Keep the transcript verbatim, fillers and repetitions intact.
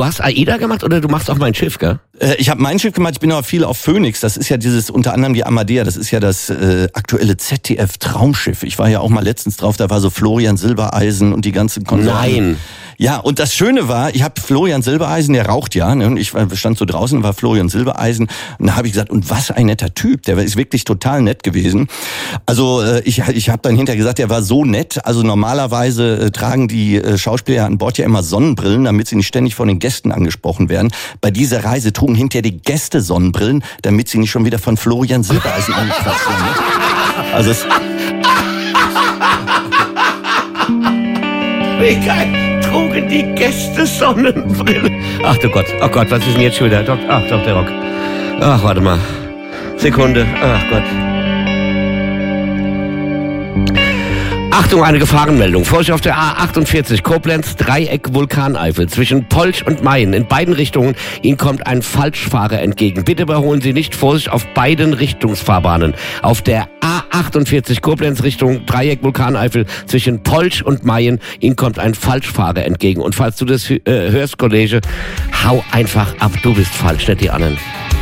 Du hast AIDA gemacht oder du machst auch mein Schiff, gell? Äh, ich habe mein Schiff gemacht, ich bin aber viel auf Phoenix. Das ist ja dieses, unter anderem die Amadea, das ist ja das äh, aktuelle Z D F-Traumschiff. Ich war ja auch mal letztens drauf, da war so Florian Silbereisen und die ganzen Konsorten. Nein. Ja, und das Schöne war, ich habe Florian Silbereisen, der raucht ja, ne? Und ich stand so draußen, war Florian Silbereisen, und da habe ich gesagt, und was ein netter Typ, der ist wirklich total nett gewesen. Also äh, ich, ich habe dann hinterher gesagt, der war so nett, also normalerweise äh, tragen die äh, Schauspieler an Bord ja immer Sonnenbrillen, damit sie nicht ständig von den Gästen angesprochen werden. Bei dieser Reise trugen hinterher die Gäste Sonnenbrillen, damit sie nicht schon wieder von Florian Silbereisen angequatscht werden. Ne? Also es Wie geil. Trugen die Gäste Sonnenbrille. Ach du Gott, oh Gott, was ist denn jetzt schon wieder? Ach doch, der Rock. Ach, warte mal. Sekunde, ach Gott. Achtung, eine Gefahrenmeldung. Vorsicht auf der A achtundvierzig, Koblenz, Dreieck, Vulkaneifel. Zwischen Polch und Mayen in beiden Richtungen. Ihnen kommt ein Falschfahrer entgegen. Bitte überholen Sie nicht. Vorsicht auf beiden Richtungsfahrbahnen. Auf der A achtundvierzig, Koblenz, Richtung Dreieck, Vulkaneifel. Zwischen Polch und Mayen. Ihnen kommt ein Falschfahrer entgegen. Und falls du das äh, hörst, Kollege, hau einfach ab. Du bist falsch, nicht die anderen.